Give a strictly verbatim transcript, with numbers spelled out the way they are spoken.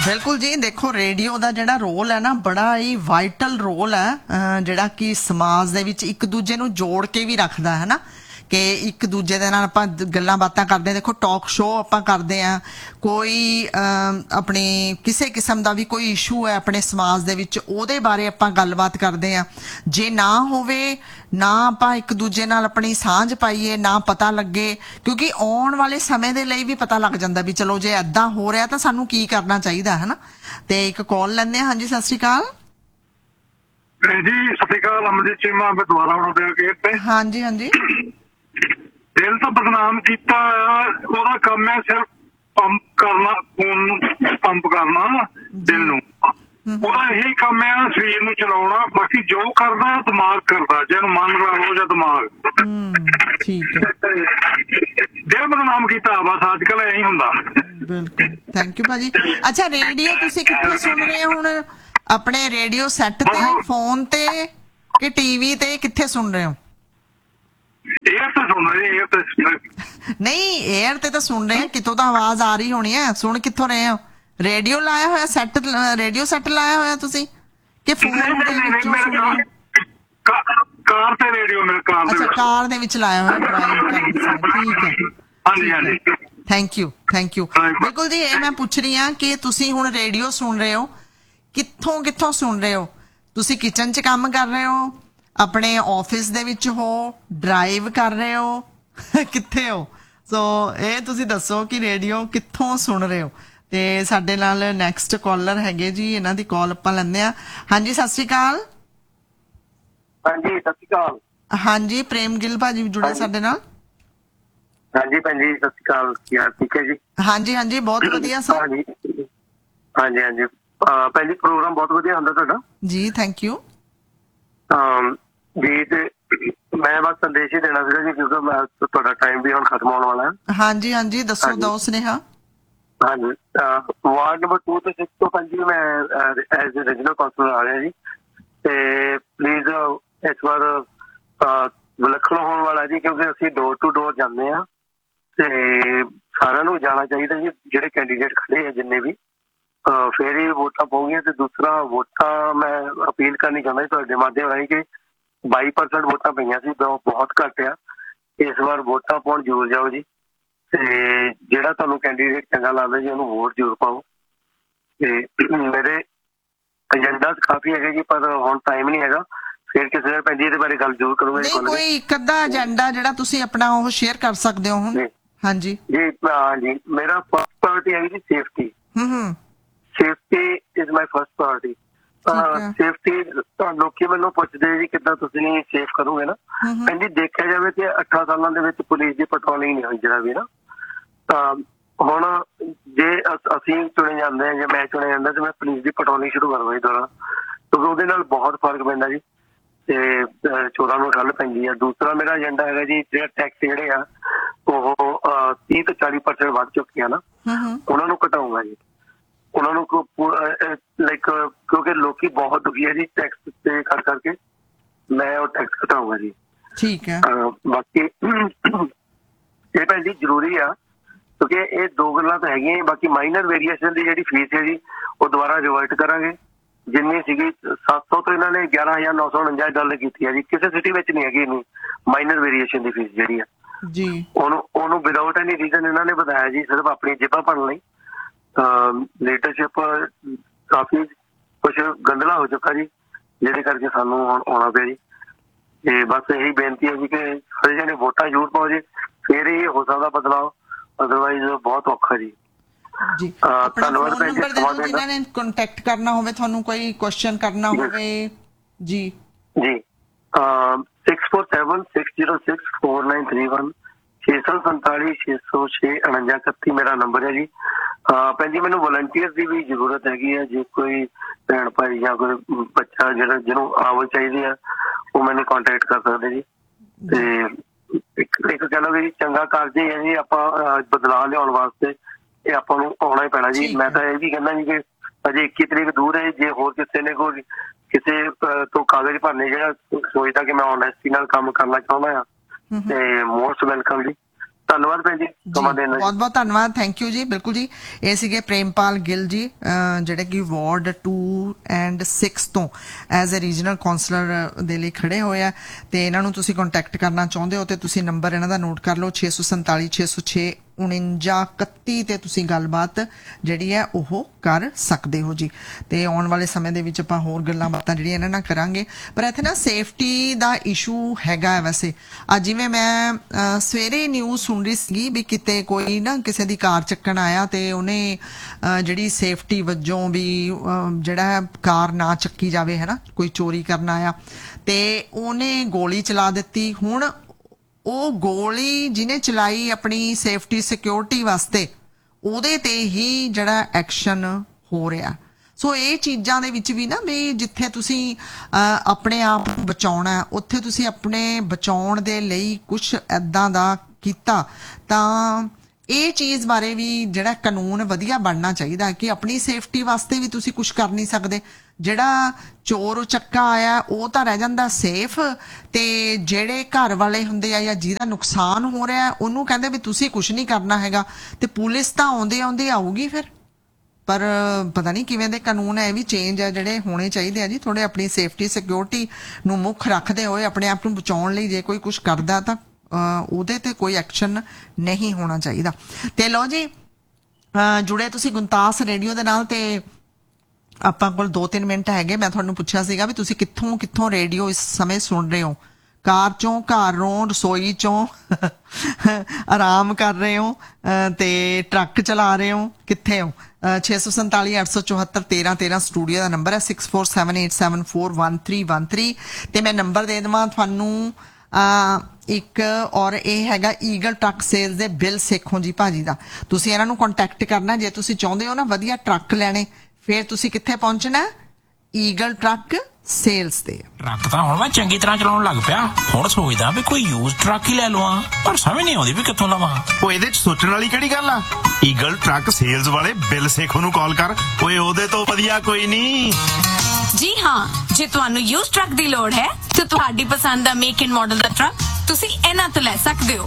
बिल्कुल जी, देखो रेडियो का जिहड़ा रोल है ना बड़ा ही वाइटल रोल है जिहड़ा कि समाज दे विच एक दूजे नूं जोड़ के भी रखदा है ना कि एक दूजे दे नाल आपां गल्लां बातां करदे। देखो टॉक शो आपां करदे आ, कोई अपनी किसी किस्म का भी कोई इशू है अपने समाज दे विच ओहदे बारे आपां गलबात करदे आ। जे ना होवे ना आपां एक दूजे नाल अपनी सांझ पाईए ना पता लगे, क्योंकि आउण वाले समय दे लई भी पता लग जांदा भी चलो जे ऐदां हो रहा तां सानूं की करना चाहिदा है ना। ते एक कॉल लैंदे। हाँ जी, सत श्री अकाल जी। सत श्री अकाल अमरजीत चीमा, मैं दोबारा उन्होंने गेट पे। हाँ जी हाँ जी। दिल तो बदनाम किया, ओहदा काम है सिर्फ पंप करना, खून पंप करना दिल नूं। ओहदा यही काम है शरीर नूं चलाउणा, बाकी जो करदा दिमाग करदा, जे मन ला लो या दिमाग। ठीक है, दिल बदनाम किया बस अजकल यही हुंदा। बिल्कुल, थैंक यू भाजी। अच्छा, रेडियो तुसीं कित्थे सुन रहे हो हुण? अपने रेडियो सैट ते, फोन ते कि टीवी ते, कित्थे सुन रहे हो? एयर ते सुन रहे, एयर ते नहीं, एयर ते तो सुन रहे हैं, कितों तो आवाज आ रही होनी है। सुन कित्थों रहे हो? रेडियो लाया होया सैट, रेडियो सैट लाया होया तुसीं कि फोन दे विचों सुन रहे हो? कार ते रेडियो मेरे कार दे। अच्छा, कार दे विच लाया होया ड्राइव करदे समय। ठीक है, हां जी हां जी, थैंक यू थैंक यू। बिल्कुल जी, ये मैं पूछ रही हाँ कि तुसीं हुण रेडियो सुन रहे हो, कित्थों कित्थों सुन रहे हो? तुसीं किचन च काम कर रहे हो, अपने ऑफिस दे विच हो, ड्राइव कर रहे हो, कित्थे हो? सो ये तुसीं दसो कि रेडियो कित्थों सुन रहे हो। ते साडे नाल नैक्सट कॉलर हैगे जी, इन्हां दी कॉल आपां लैंदे आ। हाँ जी, सत श्री अकाल। हाँ जी, सत श्री अकाल। हाँ जी, प्रेम गिल भाजी जुड़े साडे नाल। हाँ जी भैन जी, सत श्री अकाल। यार ठीक है जी? हाँ जी हाँ जी, बहुत वधिया सर। हाँ जी हाँ जी हाँ जी, भैन जी प्रोग्राम बहुत वधिया हुंदा तुहाडा जी, थैंक यू जी। ते मैं बस संदेश ही देना सीगा जी, क्योंकि मैं तुहाडा टाइम भी हुण खत्म होने वाला है। हाँ जी हाँ जी, दसो, दो सुनेहा। हाँ जी, वार्ड नंबर टू ते सिक्स तो भैन जी मैं एज ए रीजनल काउंसलर आ रहा जी। ते प्लीज इस बार विलक्षण होने वाला जी, क्योंकि असीं डोर टू डोर जाते हैं ते सारिਆਂ ਨੂੰ जाना चाहिए जी, ਜਿਹੜੇ कैंडीडेट खड़े हैं जिन्ने भी, फिर ही वोटां पाउंगियां। ते दूसरा वोटां मैं अपील करनी चाਹੁੰਦਾ जी ਤੁਹਾਡੇ ਮਾਧਿਅਮ ਰਾਹੀਂ कि बाई परसेंट वोटां पईयां सी, बहुत घੱਟ आ। इस बार वोटां पाउण जरूर जाओ जी, ते ਜਿਹੜਾ ਤੁਹਾਨੂੰ कैंडीडेट चंगा लगदा जी ਉਹਨੂੰ वोट जरूर पाओ। ते मेरे एजेंडा काफी है जी, पर हुण टाइम नहीं हैगा, फिर किसी ने भैन जी ਇਹਦੇ ਬਾਰੇ ਗੱਲ ਜ਼ਰੂਰ ਕਰੂੰਗਾ जी। नहीं, कोई एक अद्धा एजेंडा ਜਿਹੜਾ ਤੁਸੀਂ ਆਪਣਾ ਉਹ ਸ਼ੇਅਰ ਕਰ ਸਕਦੇ ਹੋ ਹੁਣ। हाँ जी जी हाँ जी, मेरा फर्स्ट प्रायोरिटी है जी safety. Hmm safety is my first priority. Safety ਲੋਕੀ ਮੈਨੂੰ ਪੁੱਛਦੇ ਜੀ ਕਿੱਦਾਂ ਤੁਸੀਂ ਸੇਫ ਕਰੋਗੇ ਨਾ। ਕਹਿੰਦੀ ਦੇਖਿਆ ਜਾਵੇ ਤੇ ਅੱਠਾਂ ਸਾਲਾਂ ਦੇ ਵਿੱਚ ਪੁਲਿਸ ਦੀ ਪੈਟਰੋਲਿੰਗ ਨਹੀਂ ਹੋਈ ਜਿਹੜਾ ਵੀ ਨਾ। ਤਾਂ ਹੁਣ ਜੇ ਅਸੀਂ ਚੁਣੇ ਜਾਂਦੇ ਹਾਂ, ਜੇ ਮੈਂ ਚੁਣਿਆ ਜਾਂਦਾ ਤੇ ਮੈਂ ਪੁਲਿਸ ਦੀ ਪੈਟਰੋਲਿੰਗ ਸ਼ੁਰੂ ਕਰਵਾ ਜੀ ਦੁਬਾਰਾ, ਕਿਉਂਕਿ ਉਹਦੇ ਨਾਲ ਬਹੁਤ ਫਰਕ ਪੈਂਦਾ ਜੀ ਤੇ ਚੋਰਾਂ ਨੂੰ ਠੱਲ ਪੈਂਦੀ ਆ। ਦੂਸਰਾ ਮੇਰਾ ਏਜੰਡਾ ਹੈਗਾ ਜੀ, ਜਿਹੜਾ ਟੈਕਸ ਜਿਹੜੇ ਆ ਉਹ ਤੀਹ ਤੋਂ ਚਾਲੀ ਪਰਸੈਂਟ ਵੱਧ ਚੁੱਕੇ ਆ ਨਾ, ਉਹਨਾਂ ਨੂੰ ਘਟਾਊਂਗਾ ਜੀ। ਉਹਨਾਂ ਨੂੰ ਲਾਈਕ ਕਿਉਂਕਿ ਲੋਕੀ ਬਹੁਤ ਦੁਖੀ ਹੈ ਜੀ ਟੈਕਸ ਪੇ ਕਰ ਕਰਕੇ, ਮੈਂ ਉਹ ਟੈਕਸ ਘਟਾਊਂਗਾ ਜੀ। ਠੀਕ ਹੈ। ਬਾਕੀ ਇਹ ਭੈਣ ਜੀ ਜ਼ਰੂਰੀ ਆ, ਕਿਉਂਕਿ ਇਹ ਦੋ ਗੱਲਾਂ ਤਾਂ ਹੈਗੀਆਂ। ਬਾਕੀ ਮਾਈਨਰ ਵੇਰੀਏਸ਼ਨ ਦੀ ਜਿਹੜੀ ਫੀਸ ਹੈ ਜੀ ਉਹ ਦੁਬਾਰਾ ਰਿਵਰਟ ਕਰਾਂਗੇ। ਜਿੰਨੀ ਸੀਗੀ ਸੱਤ ਸੌ ਤੋਂ ਇਹਨਾਂ ਨੇ ਗਿਆਰਾਂ ਹਜ਼ਾਰ ਨੌ ਸੌ ਉਣੰਜਾ ਡਾਲਰ ਕੀਤੀ ਹੈ ਜੀ। ਕਿਸੇ ਸਿਟੀ ਵਿੱਚ ਨਹੀਂ ਹੈਗੀ ਇੰਨੀ ਮਾਈਨਰ ਵੇਰੀਏਸ਼ਨ ਦੀ ਫੀਸ ਜਿਹੜੀ ਆ ਜੀ। ਉਹਨੂੰ ਉਹਨੂੰ ਵਿਦਆਊਟ ਐਨੀ ਰੀਜ਼ਨ ਇਹਨਾਂ ਨੇ ਵਧਾਇਆ ਜੀ, ਸਿਰਫ ਆਪਣੀ ਜੇਬਾਂ ਭਰਨ ਲਈ। ਲੀਡਰਸ਼ਿਪ ਕਾਫੀ ਕੁਛ ਗੰਦਲਾ ਹੋ ਚੁੱਕਾ ਜੀ, ਜਿਹਦੇ ਕਰਕੇ ਸਾਨੂੰ ਹੁਣ ਆਉਣਾ ਪਿਆ ਜੀ। ਤੇ ਬਸ ਇਹੀ ਬੇਨਤੀ ਹੈ ਜੀ ਕਿ ਸਾਰੇ ਜਣੇ ਵੋਟਾਂ ਜ਼ਰੂਰ ਪਾਓ ਜੀ, ਫਿਰ ਹੀ ਹੋ ਸਕਦਾ ਬਦਲਾਅ, ਅਦਰਵਾਈਜ਼ ਬਹੁਤ ਔਖਾ ਜੀ। ਜੀ, ਆਪਣਾ ਫੋਨ ਨੰਬਰ ਦੇ ਦਿਓ ਜਿਨ੍ਹਾਂ ਨੇ ਕੰਟੈਕਟ ਕਰਨਾ ਹੋਵੇ, ਤੁਹਾਨੂੰ ਕੋਈ ਕੁਐਸਚਨ ਕਰਨਾ ਹੋਵੇ ਜੀ। ਜੀ six four seven six zero six four nine three one छे सौ संताली छे सौ छे उणंजा इकत्ती मेरा नंबर है जी। भैन जी मैनू वॉलंटियर की भी जरूरत हैगी है, जे कोई भैन भाई या कोई बच्चा जो जिन्हों आव चाहिए है वो मैंने कॉन्टैक्ट कर सकते जी। ते एक एक कह लो जी चंगा कारज ही है जी, आप बदलाव लियाउण वास्ते ये आपां नूं आउणा ही पैना जी। मैं तो यह भी कहना जी कि अजे इक्की तरीक दूर है, जे होर किसी ने कोई किसी तो कागज भरने जो सोचता कि मैं ऑनेस्टी नाल काम करना चाहता हाँ, मोस्ट वेलकम जी। ਧੰਨਵਾਦ ਭੈਣ ਜੀ ਸਮਾਂ ਦੇਣ ਲਈ। ਬਹੁਤ ਬਹੁਤ ਧੰਨਵਾਦ, ਥੈਂਕ ਯੂ ਜੀ। ਬਿਲਕੁਲ ਜੀ, ਇਹ ਸੀਗੇ ਪ੍ਰੇਮਪਾਲ ਗਿੱਲ ਜੀ, ਅਹ ਜਿਹੜੇ ਕਿ ਵਾਰਡ ਟੂ ਐਂਡ ਸਿਕਸ ਤੋਂ ਐਜ਼ ਅ ਰੀਜਨਲ ਕਾਉਂਸਲਰ ਦੇ ਲਈ ਖੜੇ ਹੋਏ ਆ। ਤੇ ਇਹਨਾਂ ਨੂੰ ਤੁਸੀਂ ਕੰਟੈਕਟ ਕਰਨਾ ਚਾਹੁੰਦੇ ਹੋ ਤੇ ਤੁਸੀਂ ਨੰਬਰ ਇਹਨਾਂ ਦਾ ਨੋਟ ਕਰ ਲਓ, ਛੇ ਸੌ ਸੰਤਾਲੀ ਛੇ ਸੌ ਛੇ ਉਣੰਜਾ ਇਕੱਤੀ ਤੇ ਤੁਸੀਂ ਗੱਲਬਾਤ ਜਿਹੜੀ ਹੈ ਉਹ ਕਰ ਸਕਦੇ ਹੋ ਜੀ। ਤੇ ਆਉਣ ਵਾਲੇ ਸਮੇਂ ਦੇ ਵਿੱਚ ਆਪਾਂ ਹੋਰ ਗੱਲਾਂ ਬਾਤਾਂ ਜਿਹੜੀਆਂ ਇਹਨਾਂ ਨਾਲ ਕਰਾਂਗੇ। ਪਰ ਇੱਥੇ ਨਾ ਸੇਫਟੀ ਦਾ ਇਸ਼ੂ ਹੈਗਾ ਹੈ। ਵੈਸੇ ਅੱਜ ਜਿਵੇਂ ਮੈਂ ਅਹ, ਸਵੇਰੇ ਨਿਊਜ਼ ਸੁਣ ਰਹੀ ਸੀਗੀ ਵੀ ਕਿਤੇ ਕੋਈ ਨਾ ਕਿਸੇ ਦੀ ਕਾਰ ਚੱਕਣ ਆਇਆ ਤੇ ਉਹਨੇ ਅਹ, ਜਿਹੜੀ ਸੇਫਟੀ ਵਜੋਂ ਵੀ ਅਹ, ਜਿਹੜਾ ਕਾਰ ਨਾ ਚੱਕੀ ਜਾਵੇ, ਹੈ ਨਾ, ਕੋਈ ਚੋਰੀ ਕਰਨ ਆਇਆ ਤੇ ਉਹਨੇ ਗੋਲੀ ਚਲਾ ਦਿੱਤੀ। ਹੁਣ ਉਹ ਗੋਲੀ ਜਿਹਨੇ ਚਲਾਈ ਆਪਣੀ ਸੇਫਟੀ ਸਿਕਿਉਰਿਟੀ ਵਾਸਤੇ, ਉਹਦੇ ਤੇ ਹੀ ਜਿਹੜਾ ਐਕਸ਼ਨ ਹੋ ਰਿਹਾ। ਸੋ ਇਹ ਚੀਜ਼ਾਂ ਦੇ ਵਿੱਚ ਵੀ ਨਾ ਵੀ ਜਿੱਥੇ ਤੁਸੀਂ ਆਪਣੇ ਆਪ ਨੂੰ ਬਚਾਉਣਾ, ਉੱਥੇ ਤੁਸੀਂ ਆਪਣੇ ਬਚਾਉਣ ਦੇ ਲਈ ਕੁਛ ਐਦਾਂ ਦਾ ਕੀਤਾ ਤਾਂ ਇਹ ਚੀਜ਼ ਬਾਰੇ ਵੀ ਜਿਹੜਾ ਕਾਨੂੰਨ ਵਧੀਆ ਬਣਨਾ ਚਾਹੀਦਾ ਕਿ ਆਪਣੀ ਸੇਫਟੀ ਵਾਸਤੇ ਵੀ ਤੁਸੀਂ ਕੁਝ ਕਰ ਨਹੀਂ ਸਕਦੇ। ਜਿਹੜਾ ਚੋਰ ਚੱਕਾ ਆਇਆ ਉਹ ਤਾਂ ਰਹਿ ਜਾਂਦਾ ਸੇਫ, ਤੇ ਜਿਹੜੇ ਘਰ ਵਾਲੇ ਹੁੰਦੇ ਆ ਜਾਂ ਜਿਹਦਾ ਨੁਕਸਾਨ ਹੋ ਰਿਹਾ ਉਹਨੂੰ ਕਹਿੰਦੇ ਵੀ ਤੁਸੀਂ ਕੁਝ ਨਹੀਂ ਕਰਨਾ ਹੈਗਾ, ਤੇ ਪੁਲਿਸ ਤਾਂ ਆਉਂਦੇ ਆਉਂਦੇ ਆਊਗੀ ਫਿਰ। ਪਰ ਪਤਾ ਨਹੀਂ ਕਿਵੇਂ ਦੇ ਕਾਨੂੰਨ ਹੈ, ਇਹ ਵੀ ਚੇਂਜ ਹੈ ਜਿਹੜੇ ਹੋਣੇ ਚਾਹੀਦੇ ਆ ਜੀ ਥੋੜੇ। ਆਪਣੀ ਸੇਫਟੀ ਸਿਕਿਉਰਿਟੀ ਨੂੰ ਮੁੱਖ ਰੱਖਦੇ ਹੋਏ ਆਪਣੇ ਆਪ ਨੂੰ ਬਚਾਉਣ ਲਈ ਜੇ ਕੋਈ ਕੁਝ ਕਰਦਾ ਤਾਂ ਉਹਦੇ ਤੇ ਕੋਈ ਐਕਸ਼ਨ ਨਹੀਂ ਹੋਣਾ ਚਾਹੀਦਾ। ਤੇ ਲਓ ਜੀ, ਜੁੜੇ ਤੁਸੀਂ ਗੁੰਤਾਸ ਰੇਡੀਓ ਦੇ ਨਾਲ ਤੇ ਆਪਾਂ ਕੋਲ ਦੋ ਤਿੰਨ ਮਿੰਟ ਹੈਗੇ। ਮੈਂ ਤੁਹਾਨੂੰ ਪੁੱਛਿਆ ਸੀਗਾ ਵੀ ਤੁਸੀਂ ਕਿੱਥੋਂ ਕਿੱਥੋਂ ਰੇਡੀਓ ਇਸ ਸਮੇਂ ਸੁਣ ਰਹੇ ਹੋ। ਕਾਰ ਚੋਂ, ਘਰੋਂ, ਰਸੋਈ ਚੋਂ, ਆਰਾਮ ਕਰ ਰਹੇ ਹੋ ਤੇ ਟਰੱਕ ਚਲਾ ਰਹੇ ਹੋ, ਕਿੱਥੇ ਹੋ? ਛੇ ਸੌ ਸੰਤਾਲੀ ਅੱਠ ਸੌ ਚੌਹੱਤਰ ਤੇਰਾਂ ਤੇਰਾਂ ਸਟੂਡੀਓ ਦਾ ਨੰਬਰ ਹੈ, six four seven eight seven four one three one three. ਤੇ ਮੈਂ ਨੰਬਰ ਦੇ ਦੇਵਾਂ ਤੁਹਾਨੂੰ ਇੱਕ, ਔਰ ਇਹ ਹੈਗਾ ਈਗਲ ਟਰੱਕ ਸੇਲਸ ਦੇ ਬਿਲ ਸੇਖੋਂ ਜੀ ਭਾਜੀ ਦਾ। ਤੁਸੀਂ ਇਹਨਾਂ ਨੂੰ ਕੰਟੈਕਟ ਕਰਨਾ ਜੇ ਤੁਸੀਂ ਚਾਹੁੰਦੇ ਹੋ ਨਾ ਵਧੀਆ ਟਰੱਕ ਲੈਣੇ। ਫਿਰ ਤੁਸੀਂ ਕਿੱਥੇ ਪਹੁੰਚਣਾ? ਈਗਲ ਟਰੱਕ ਸੇਲਸ ਤੇ। ਟਰੱਕ ਤਾਂ ਹੁਣ ਮੈਂ ਚੰਗੀ ਤਰ੍ਹਾਂ ਚਲਾਉਣ ਲੱਗ ਪਿਆ। ਹੁਣ ਸੋਚਦਾ ਵੀ ਕੋਈ ਯੂਜ਼ ਟਰੱਕ ਹੀ ਲੈ ਲਵਾਂ, ਪਰ ਸਮਝ ਨਹੀਂ ਆਉਂਦੀ ਵੀ ਕਿੱਥੋਂ ਲਵਾਂ। ਉਹ ਇਹਦੇ ਚ ਸੋਚਣ ਵਾਲੀ ਕਿਹੜੀ ਗੱਲ ਆ? ਈਗਲ ਟਰੱਕ ਸੇਲਸ ਵਾਲੇ ਬਿਲ ਸੇਖੋਂ ਨੂੰ ਕਾਲ ਕਰ। ਓਏ ਉਹਦੇ ਤੋਂ ਵਧੀਆ ਕੋਈ ਨਹੀਂ। ਜੀ ਹਾਂ, ਜੇ ਤੁਹਾਨੂੰ ਯੂਜ਼ ਟਰੱਕ ਦੀ ਲੋੜ ਹੈ ਤਾਂ ਤੁਹਾਡੀ ਪਸੰਦ ਦਾ make and model the truck ਤੁਸੀਂ ਇਹਨਾਂ ਤੋਂ ਲੈ ਸਕਦੇ ਹੋ।